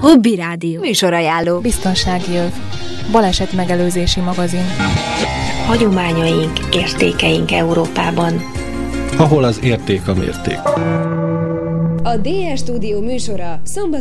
Hobby Rádió. Műsorajánló. Biztonsági öv. Balesetmegelőzési magazin. Hagyományaink, értékeink Európában. Ahol az érték a mérték. A DS Stúdió műsora szombaton